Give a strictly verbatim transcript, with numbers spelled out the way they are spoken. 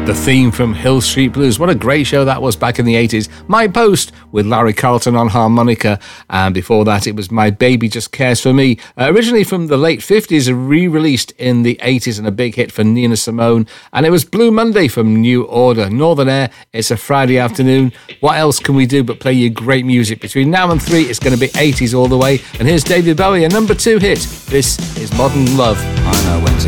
The theme from Hill Street Blues. What a great show that was back in the eighties. My Post with Larry Carlton on harmonica. And before that, it was My Baby Just Cares For Me. Uh, originally from the late fifties, re-released in the eighties and a big hit for Nina Simone. And it was Blue Monday from New Order. Northern Air, it's a Friday afternoon. What else can we do but play you great music? Between now and three, it's going to be eighties all the way. And here's David Bowie, a number two hit. This is Modern Love. I know when to